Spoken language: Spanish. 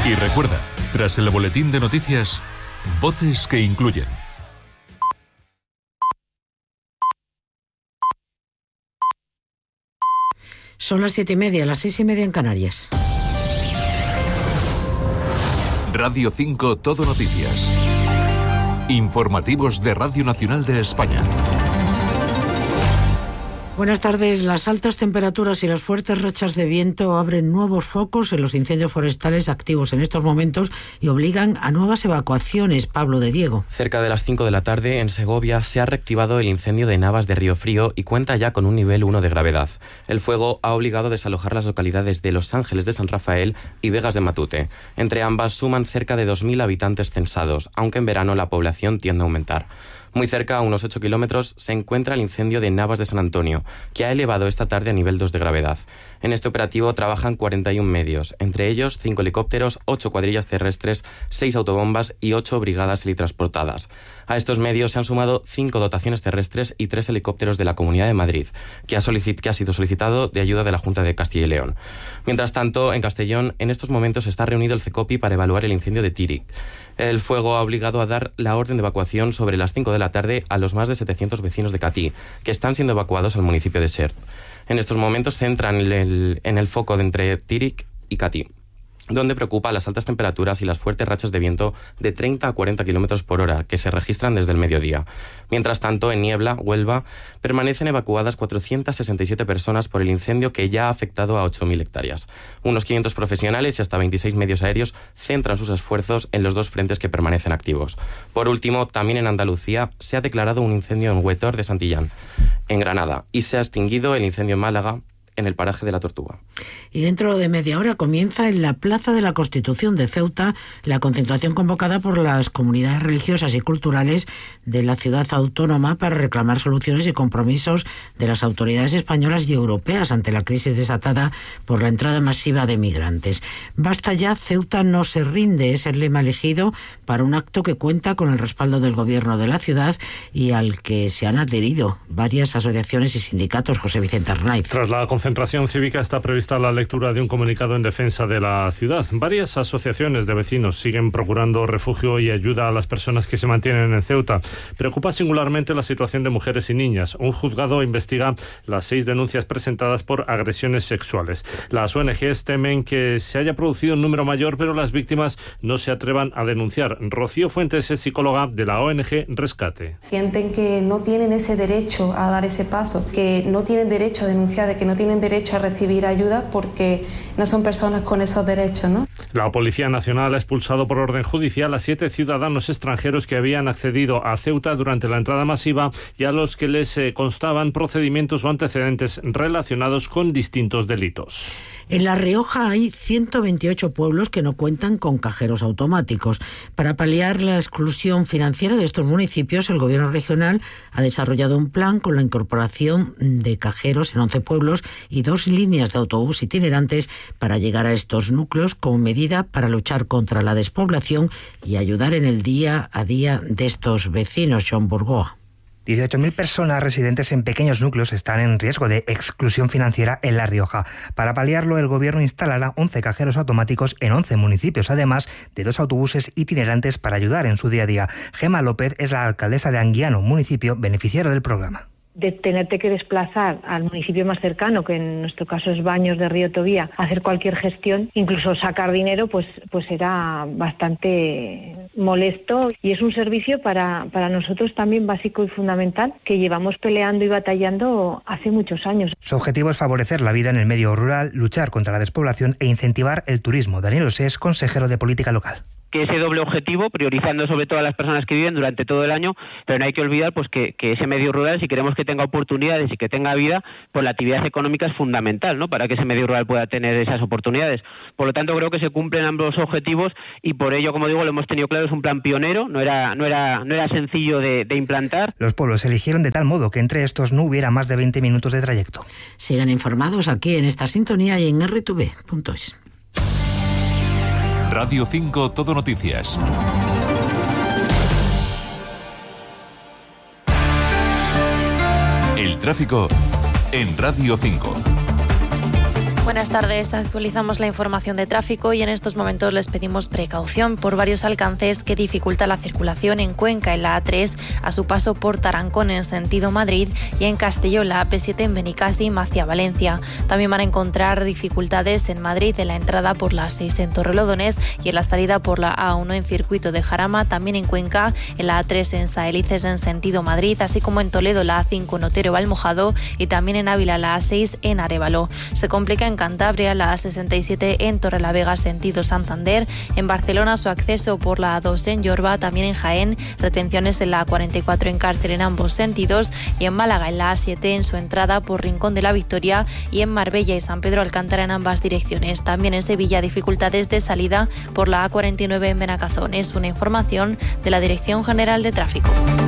Y recuerda, tras el boletín de noticias, voces que incluyen. Son las 7:30, las 6:30 en Canarias. Radio 5 Todo Noticias. Informativos de Radio Nacional de España. Buenas tardes. Las altas temperaturas y las fuertes rachas de viento abren nuevos focos en los incendios forestales activos en estos momentos y obligan a nuevas evacuaciones. Pablo de Diego. Cerca de las 5 de la tarde, en Segovia, se ha reactivado el incendio de Navas de Río Frío y cuenta ya con un nivel 1 de gravedad. El fuego ha obligado a desalojar las localidades de Los Ángeles de San Rafael y Vegas de Matute. Entre ambas suman cerca de 2.000 habitantes censados, aunque en verano la población tiende a aumentar. Muy cerca, a unos 8 kilómetros, se encuentra el incendio de Navas de San Antonio, que ha elevado esta tarde a nivel 2 de gravedad. En este operativo trabajan 41 medios, entre ellos 5 helicópteros, 8 cuadrillas terrestres, 6 autobombas y 8 brigadas helitransportadas. A estos medios se han sumado 5 dotaciones terrestres y 3 helicópteros de la Comunidad de Madrid, que ha sido solicitado de ayuda de la Junta de Castilla y León. Mientras tanto, en Castellón, en estos momentos está reunido el CECOPI para evaluar el incendio de Tírig. El fuego ha obligado a dar la orden de evacuación sobre las 5 de la tarde a los más de 700 vecinos de Catí, que están siendo evacuados al municipio de Sert. En estos momentos se centran en el foco de entre Tírig y Catí, donde preocupa las altas temperaturas y las fuertes rachas de viento de 30 a 40 km por hora que se registran desde el mediodía. Mientras tanto, en Niebla, Huelva, permanecen evacuadas 467 personas por el incendio que ya ha afectado a 8.000 hectáreas. Unos 500 profesionales y hasta 26 medios aéreos centran sus esfuerzos en los dos frentes que permanecen activos. Por último, también en Andalucía se ha declarado un incendio en Huetor de Santillán, en Granada, y se ha extinguido el incendio en Málaga, en el paraje de la Tortuga. Y dentro de media hora comienza en la Plaza de la Constitución de Ceuta la concentración convocada por las comunidades religiosas y culturales de la ciudad autónoma para reclamar soluciones y compromisos de las autoridades españolas y europeas ante la crisis desatada por la entrada masiva de migrantes. Basta ya, Ceuta no se rinde, es el lema elegido para un acto que cuenta con el respaldo del gobierno de la ciudad y al que se han adherido varias asociaciones y sindicatos. José Vicente Arnaiz. Tras la concentración cívica está prevista la lectura de un comunicado en defensa de la ciudad. Varias asociaciones de vecinos siguen procurando refugio y ayuda a las personas que se mantienen en Ceuta. Preocupa singularmente la situación de mujeres y niñas. Un juzgado investiga las 6 denuncias presentadas por agresiones sexuales. Las ONGs temen que se haya producido un número mayor, pero las víctimas no se atrevan a denunciar. Rocío Fuentes es psicóloga de la ONG Rescate. Sienten que no tienen ese derecho a dar ese paso, que no tienen derecho a denunciar, de que no tienen derecho a recibir ayuda porque no son personas con esos derechos, ¿no? La Policía Nacional ha expulsado por orden judicial a 7 ciudadanos extranjeros que habían accedido a Ceuta durante la entrada masiva y a los que les constaban procedimientos o antecedentes relacionados con distintos delitos. En La Rioja hay 128 pueblos que no cuentan con cajeros automáticos. Para paliar la exclusión financiera de estos municipios, el Gobierno regional ha desarrollado un plan con la incorporación de cajeros en 11 pueblos y 2 líneas de autobús itinerantes para llegar a estos núcleos como medida para luchar contra la despoblación y ayudar en el día a día de estos vecinos. Joan Burgoa. 18.000 personas residentes en pequeños núcleos están en riesgo de exclusión financiera en La Rioja. Para paliarlo, el Gobierno instalará 11 cajeros automáticos en 11 municipios, además de 2 autobuses itinerantes para ayudar en su día a día. Gema López es la alcaldesa de Anguiano, municipio beneficiario del programa. De tenerte que desplazar al municipio más cercano, que en nuestro caso es Baños de Río Tobía, hacer cualquier gestión, incluso sacar dinero, pues era bastante molesto y es un servicio para nosotros también básico y fundamental que llevamos peleando y batallando hace muchos años. Su objetivo es favorecer la vida en el medio rural, luchar contra la despoblación e incentivar el turismo. Daniel Osés, consejero de Política Local. Que ese doble objetivo, priorizando sobre todo a las personas que viven durante todo el año, pero no hay que olvidar pues que ese medio rural, si queremos que tenga oportunidades y que tenga vida, pues la actividad económica es fundamental, ¿no?, para que ese medio rural pueda tener esas oportunidades. Por lo tanto, creo que se cumplen ambos objetivos y por ello, como digo, lo hemos tenido claro, es un plan pionero, no era sencillo de implantar. Los pueblos se eligieron de tal modo que entre estos no hubiera más de 20 minutos de trayecto. Sigan informados aquí en esta sintonía y en rtv.es. Radio 5 Todo Noticias. El tráfico en Radio 5. Buenas tardes, actualizamos la información de tráfico y en estos momentos les pedimos precaución por varios alcances que dificulta la circulación en Cuenca, en la A3, a su paso por Tarancón en sentido Madrid y en Castelló, la AP7 en Benicàssim hacia Valencia. También van a encontrar dificultades en Madrid en la entrada por la A6 en Torrelodones y en la salida por la A1 en Circuito de Jarama, también en Cuenca, en la A3 en Saelices en sentido Madrid, así como en Toledo la A5 en Otero Valmojado y también en Ávila la A6 en Arévalo. Se complica en Cantabria la A67 en Torrelavega sentido Santander, en Barcelona su acceso por la A2 en Yorba, también en Jaén retenciones en la A44 en Cárcer en ambos sentidos y en Málaga en la A7 en su entrada por Rincón de la Victoria y en Marbella y San Pedro Alcántara en ambas direcciones. También en Sevilla dificultades de salida por la A49 en Benacazón. Es una información de la Dirección General de Tráfico.